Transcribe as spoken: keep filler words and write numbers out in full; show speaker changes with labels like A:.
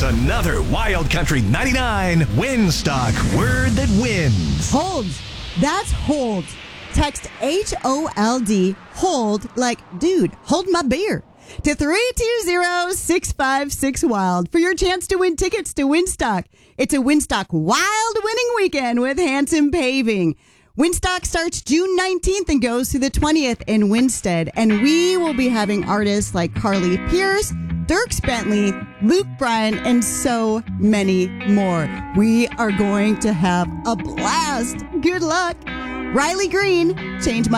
A: another Wild Country ninety-nine Winstock Word That Wins.
B: Hold. That's hold. Text H O L D, hold, like, dude, hold my beer, to three two zero, six five six, WILD for your chance to win tickets to Winstock. It's a Winstock Wild winning weekend with Hanson Paving. Winstock starts June nineteenth and goes through the twentieth in Winstead. And we will be having artists like Carly Pierce, Dierks Bentley, Luke Bryan, and so many more. We are going to have a blast. Good luck. Riley Green, Change My